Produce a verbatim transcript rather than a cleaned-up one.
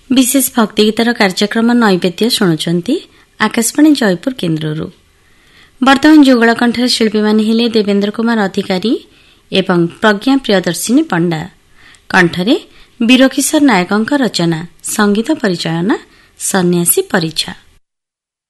विशेष भक्तिगीतर कार्यक्रम नैवेद्य शुणुचंती आकाशवाणी जयपुर केन्द्ररू। वर्तमान जुगल कंठर शिल्पी माने हेले देवेन्द्र कुमार अधिकारी एवं प्रज्ञा प्रियदर्शिनी पंडा। कंठरे वीरकिशोर नायकଙ୍କ रचना। संगीत परिचयना सन्यासी परीक्षा।